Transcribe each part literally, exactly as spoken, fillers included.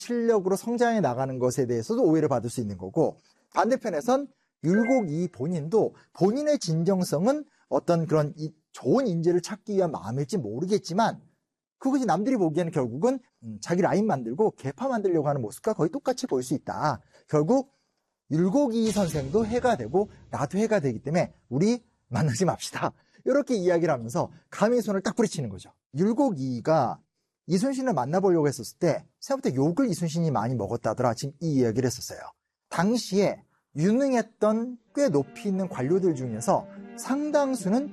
실력으로 성장해 나가는 것에 대해서도 오해를 받을 수 있는 거고, 반대편에선 율곡이 본인도 본인의 진정성은 어떤 그런 이 좋은 인재를 찾기 위한 마음일지 모르겠지만 그것이 남들이 보기에는 결국은 자기 라인 만들고 계파 만들려고 하는 모습과 거의 똑같이 보일 수 있다. 결국 율곡이 선생도 해가 되고 나도 해가 되기 때문에 우리 만나지 맙시다. 이렇게 이야기를 하면서 감히 손을 딱 뿌리치는 거죠. 율곡이가 이순신을 만나보려고 했었을 때 생각보다 욕을 이순신이 많이 먹었다더라. 지금 이 이야기를 했었어요. 당시에 유능했던 꽤 높이 있는 관료들 중에서 상당수는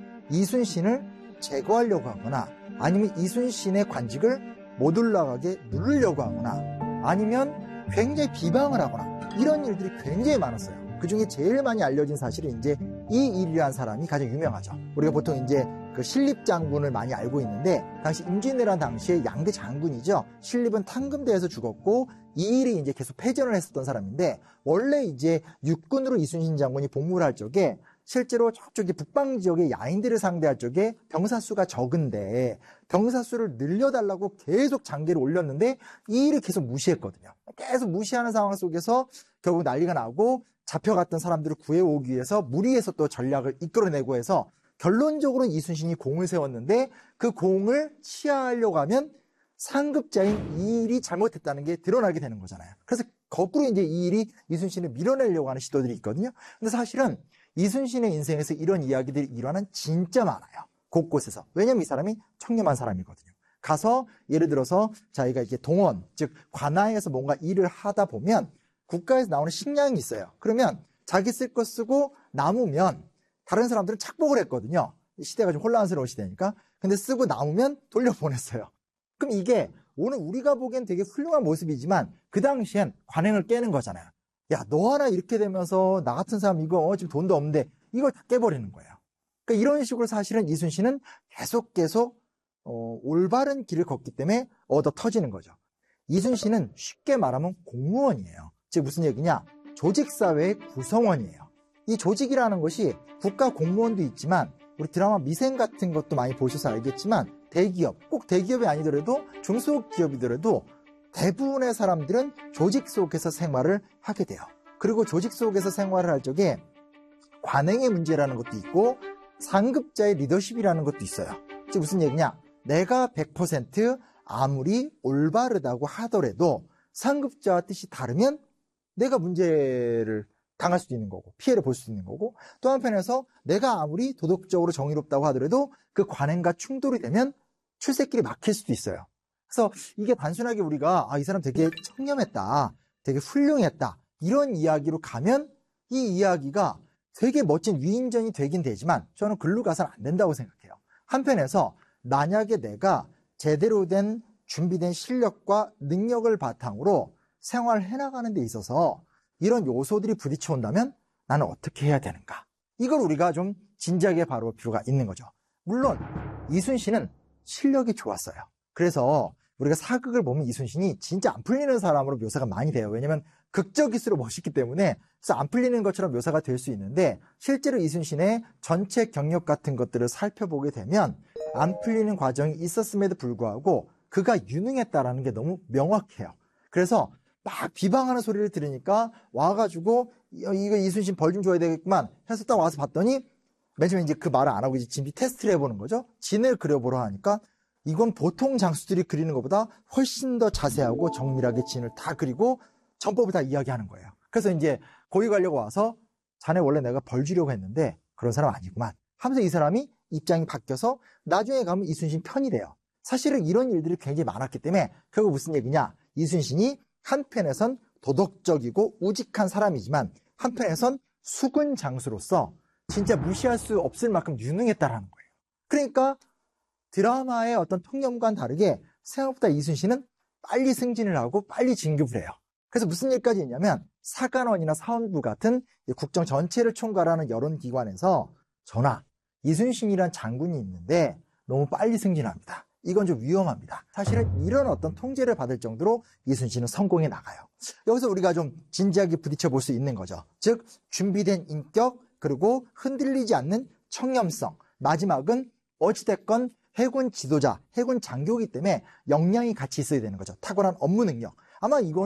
이순신을 제거하려고 하거나 아니면 이순신의 관직을 못 올라가게 누르려고 하거나 아니면 굉장히 비방을 하거나 이런 일들이 굉장히 많았어요. 그 중에 제일 많이 알려진 사실이 이제 이일이라는 사람이 가장 유명하죠. 우리가 보통 이제 그 신립 장군을 많이 알고 있는데 당시 임진왜란 당시에 양대 장군이죠. 신립은 탕금대에서 죽었고 이일이 이제 계속 패전을 했었던 사람인데 원래 이제 육군으로 이순신 장군이 복무를 할 적에 실제로 저쪽에 북방 지역의 야인들을 상대할 적에 병사 수가 적은데 병사 수를 늘려달라고 계속 장계를 올렸는데 이일이 계속 무시했거든요. 계속 무시하는 상황 속에서 결국 난리가 나고 잡혀갔던 사람들을 구해오기 위해서 무리해서 또 전략을 이끌어내고 해서 결론적으로 이순신이 공을 세웠는데 그 공을 치하하려고 하면 상급자인 이일이 잘못했다는 게 드러나게 되는 거잖아요. 그래서 거꾸로 이제 이일이 이순신을 밀어내려고 하는 시도들이 있거든요. 근데 사실은 이순신의 인생에서 이런 이야기들이 일어나는 진짜 많아요. 곳곳에서. 왜냐면 이 사람이 청렴한 사람이거든요. 가서 예를 들어서 자기가 이게 동원, 즉 관아에서 뭔가 일을 하다 보면 국가에서 나오는 식량이 있어요. 그러면 자기 쓸 거 쓰고 남으면 다른 사람들은 착복을 했거든요. 시대가 좀 혼란스러운 시대니까. 근데 쓰고 남으면 돌려보냈어요. 그럼 이게 오늘 우리가 보기엔 되게 훌륭한 모습이지만 그 당시엔 관행을 깨는 거잖아요. 야, 너 하나 이렇게 되면서 나 같은 사람 이거 어, 지금 돈도 없는데 이걸 다 깨버리는 거예요. 그러니까 이런 식으로 사실은 이순신은 계속 계속 어, 올바른 길을 걷기 때문에 얻어 터지는 거죠. 이순신은 쉽게 말하면 공무원이에요. 즉 무슨 얘기냐? 조직사회의 구성원이에요. 이 조직이라는 것이 국가 공무원도 있지만 우리 드라마 미생 같은 것도 많이 보셔서 알겠지만 대기업, 꼭 대기업이 아니더라도 중소기업이더라도 대부분의 사람들은 조직 속에서 생활을 하게 돼요. 그리고 조직 속에서 생활을 할 적에 관행의 문제라는 것도 있고 상급자의 리더십이라는 것도 있어요. 즉 무슨 얘기냐? 내가 백 퍼센트 아무리 올바르다고 하더라도 상급자와 뜻이 다르면 내가 문제를 당할 수도 있는 거고 피해를 볼 수 있는 거고 또 한편에서 내가 아무리 도덕적으로 정의롭다고 하더라도 그 관행과 충돌이 되면 출세길이 막힐 수도 있어요. 그래서 이게 단순하게 우리가 아, 이 사람 되게 청렴했다, 되게 훌륭했다 이런 이야기로 가면 이 이야기가 되게 멋진 위인전이 되긴 되지만 저는 글로 가서는 안 된다고 생각해요. 한편에서 만약에 내가 제대로 된 준비된 실력과 능력을 바탕으로 생활을 해나가는 데 있어서 이런 요소들이 부딪혀 온다면 나는 어떻게 해야 되는가? 이걸 우리가 좀 진지하게 바라볼 필요가 있는 거죠. 물론 이순신은 실력이 좋았어요. 그래서 우리가 사극을 보면 이순신이 진짜 안 풀리는 사람으로 묘사가 많이 돼요. 왜냐면 극적일수록 멋있기 때문에 그래서 안 풀리는 것처럼 묘사가 될 수 있는데 실제로 이순신의 전체 경력 같은 것들을 살펴보게 되면 안 풀리는 과정이 있었음에도 불구하고 그가 유능했다라는 게 너무 명확해요. 그래서 막 비방하는 소리를 들으니까 와가지고 이거 이순신 벌 좀 줘야 되겠구만 해서 딱 와서 봤더니 맨 처음에 이제 그 말을 안 하고 이제 진비 테스트를 해보는 거죠. 진을 그려보라 하니까 이건 보통 장수들이 그리는 것보다 훨씬 더 자세하고 정밀하게 진을 다 그리고 전법을 다 이야기하는 거예요. 그래서 이제 고위 관료가 와서 자네 원래 내가 벌 주려고 했는데 그런 사람 아니구만 하면서 이 사람이 입장이 바뀌어서 나중에 가면 이순신 편이 돼요. 사실은 이런 일들이 굉장히 많았기 때문에 결국 무슨 얘기냐? 이순신이 한편에선 도덕적이고 우직한 사람이지만 한편에선 수군 장수로서 진짜 무시할 수 없을 만큼 유능했다라는 거예요. 그러니까 드라마의 어떤 통념과는 다르게 생각보다 이순신은 빨리 승진을 하고 빨리 진급을 해요. 그래서 무슨 일까지 있냐면 사관원이나 사원부 같은 국정 전체를 총괄하는 여론기관에서 전하, 이순신이란 장군이 있는데 너무 빨리 승진합니다. 이건 좀 위험합니다. 사실은 이런 어떤 통제를 받을 정도로 이순신은 성공해 나가요. 여기서 우리가 좀 진지하게 부딪혀 볼 수 있는 거죠. 즉 준비된 인격 그리고 흔들리지 않는 청렴성 마지막은 어찌됐건 해군 지도자, 해군 장교이기 때문에 역량이 같이 있어야 되는 거죠. 탁월한 업무 능력. 아마 이건